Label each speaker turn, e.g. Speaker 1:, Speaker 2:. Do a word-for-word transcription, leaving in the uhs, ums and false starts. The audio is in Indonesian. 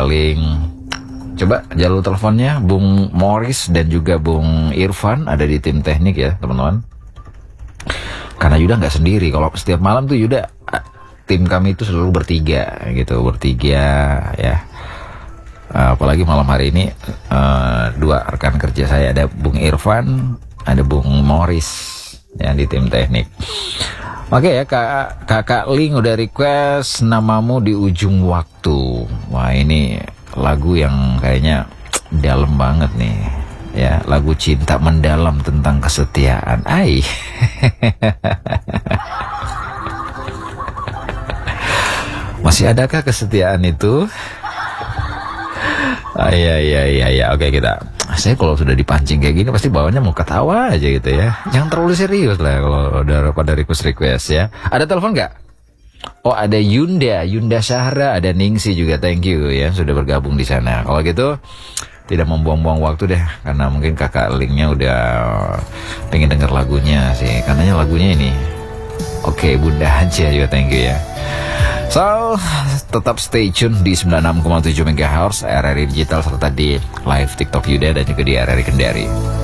Speaker 1: Ling. Coba jalur teleponnya Bung Morris dan juga Bung Irfan ada di tim teknik ya teman-teman. Karena Yuda nggak sendiri. Kalau setiap malam tuh Yuda, tim kami itu selalu bertiga gitu, bertiga ya. Apalagi malam hari ini uh, dua rekan kerja saya, ada Bung Irfan, ada Bung Morris ya di tim teknik. Oke ya, kak, kakak Ling udah request Namamu di Ujung Waktu. Wah ini lagu yang kayaknya dalam banget nih ya, lagu cinta mendalam tentang kesetiaan. Ai masih adakah kesetiaan itu? Ah, iya iya iya iya. Oke, kita, saya kalau sudah dipancing kayak gini pasti bawahnya mau ketawa aja gitu ya, jangan terlalu serius lah kalau udah pada request request ya. Ada telepon nggak? Oh ada Yunda, Yunda Syahra, ada Ningsi juga, thank you ya sudah bergabung di sana. Kalau gitu tidak membuang-buang waktu deh, karena mungkin kakak Linknya udah pengen denger lagunya sih, karenanya lagunya ini. Oke Bunda aja juga, thank you ya. So tetap stay tune di sembilan puluh enam koma tujuh megahertz R R I Digital serta di live TikTok Yuda dan juga di R R I Kendari.